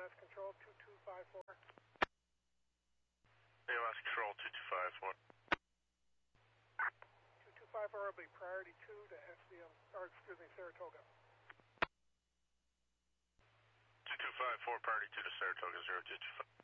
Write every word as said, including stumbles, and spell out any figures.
S Control two two five four. A L S Control two two five four. two two five four will be priority two to S D M, or excuse me, Saratoga. two two five four, priority two to Saratoga, zero two two five.